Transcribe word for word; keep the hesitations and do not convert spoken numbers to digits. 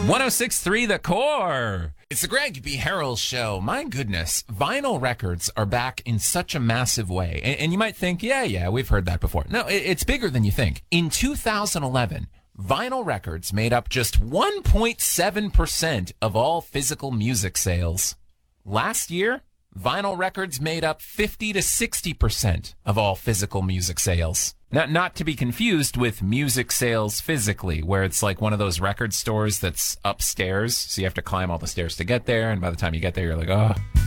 one oh six point three The Core. It's the Greg B. Harrell Show. My goodness, vinyl records are back in such a massive way. And, and you might think, yeah, yeah, we've heard that before. No, it, it's bigger than you think. In two thousand eleven, vinyl records made up just one point seven percent of all physical music sales. Last year, vinyl records made up fifty to sixty percent of all physical music sales. Not, not to be confused with music sales physically, where it's like one of those record stores that's upstairs, so you have to climb all the stairs to get there, and by the time you get there, you're like, oh.